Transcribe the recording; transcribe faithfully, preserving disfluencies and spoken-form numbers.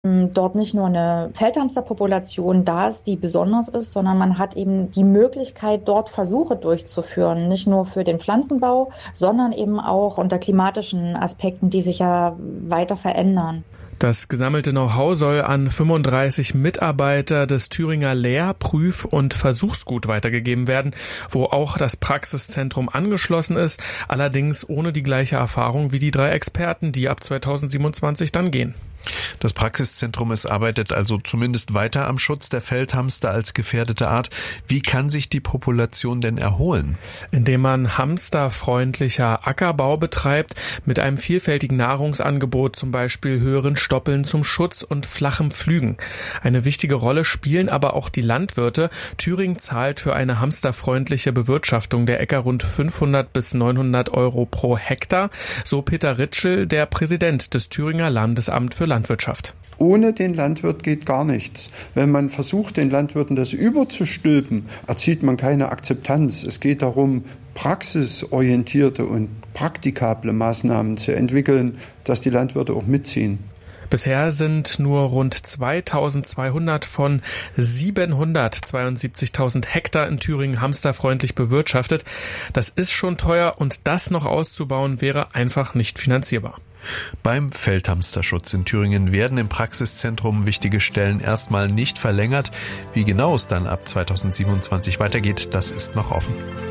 dort nicht nur eine Feldhamsterpopulation da ist, die besonders ist, sondern man hat eben die Möglichkeit, dort Versuche durchzuführen. Nicht nur für den Pflanzenbau, sondern eben auch unter klimatischen Aspekten, die sich ja weiter verändern. Das gesammelte Know-how soll an fünfunddreißig Mitarbeiter des Thüringer Lehr-, Prüf- und Versuchsgut weitergegeben werden, wo auch das Praxiszentrum angeschlossen ist, allerdings ohne die gleiche Erfahrung wie die drei Experten, die ab zweitausendsiebenundzwanzig dann gehen. Das Praxiszentrum, es arbeitet also zumindest weiter am Schutz der Feldhamster als gefährdete Art. Wie kann sich die Population denn erholen? Indem man hamsterfreundlicher Ackerbau betreibt, mit einem vielfältigen Nahrungsangebot, zum Beispiel höheren Stoppeln zum Schutz und flachem Pflügen. Eine wichtige Rolle spielen aber auch die Landwirte. Thüringen zahlt für eine hamsterfreundliche Bewirtschaftung der Äcker rund fünfhundert bis neunhundert Euro pro Hektar, so Peter Ritschl, der Präsident des Thüringer Landesamt für Landwirtschaft. Ohne den Landwirt geht gar nichts. Wenn man versucht, den Landwirten das überzustülpen, erzielt man keine Akzeptanz. Es geht darum, praxisorientierte und praktikable Maßnahmen zu entwickeln, dass die Landwirte auch mitziehen. Bisher sind nur rund zweitausendzweihundert von siebenhundertzweiundsiebzigtausend Hektar in Thüringen hamsterfreundlich bewirtschaftet. Das ist schon teuer und das noch auszubauen wäre einfach nicht finanzierbar. Beim Feldhamsterschutz in Thüringen werden im Praxiszentrum wichtige Stellen erstmal nicht verlängert. Wie genau es dann ab zweitausendsiebenundzwanzig weitergeht, das ist noch offen.